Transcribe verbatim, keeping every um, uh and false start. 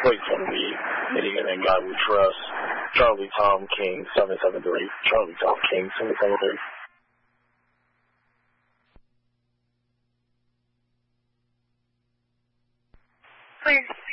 Wait for me. Hitting it in God we trust. Charlie Tom King seven seven three. Charlie Tom King seven seven three. Clear.